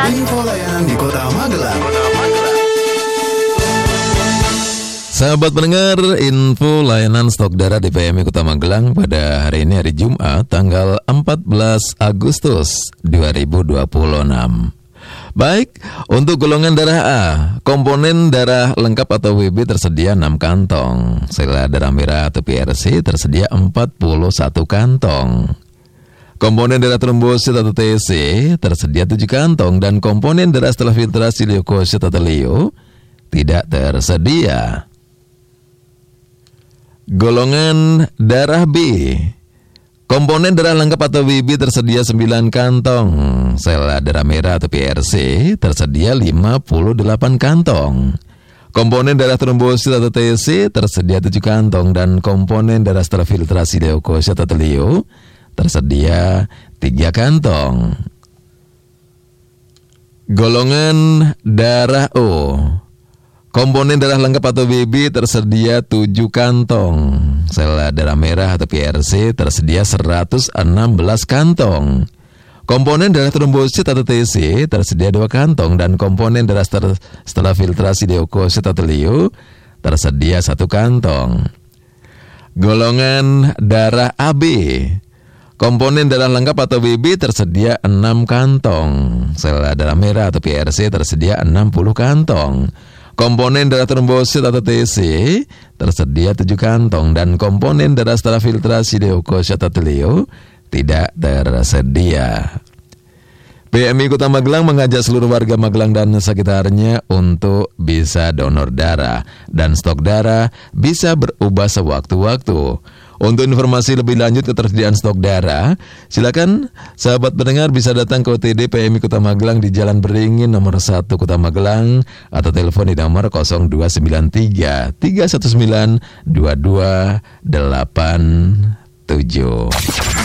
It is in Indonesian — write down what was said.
Info layanan di Kota Magelang. Sahabat pendengar, info layanan stok darah di PMI Kota Magelang pada hari ini, hari Jumat, tanggal 14 Agustus 2026. Baik, untuk golongan darah A, komponen darah lengkap atau WB tersedia 6 kantong. Sel darah merah atau PRC tersedia 41 kantong. Komponen darah trombosit atau TC tersedia 7 kantong. Dan komponen darah setelah filtrasi leukosit atau LEO tidak tersedia. Golongan darah B, komponen darah lengkap atau WB tersedia 9 kantong. Sel darah merah atau PRC tersedia 58 kantong. Komponen darah trombosit atau TC tersedia 7 kantong. Dan komponen darah setelah filtrasi leukosit atau LEO tersedia 3 kantong. Golongan darah O, komponen darah lengkap atau WB tersedia 7 kantong. Sel darah merah atau PRC tersedia 116 kantong. Komponen darah trombosit atau TC tersedia 2 kantong. Dan komponen darah setelah filtrasi leukosit atau LEO tersedia 1 kantong. Golongan darah AB, komponen darah lengkap atau WB tersedia 6 kantong. Sel darah merah atau PRC tersedia 60 kantong. Komponen darah trombosit atau TC tersedia 7 kantong. Dan komponen darah setelah filtrasi leukosit atau LEO tidak tersedia. PMI Kota Magelang mengajak seluruh warga Magelang dan sekitarnya untuk bisa donor darah. Dan stok darah bisa berubah sewaktu-waktu. Untuk informasi lebih lanjut ketersediaan stok darah, silakan sahabat pendengar bisa datang ke OTD PMI Kota Magelang di Jalan Beringin nomor 1 Kota Magelang atau telepon di nomor 0293 319 2287.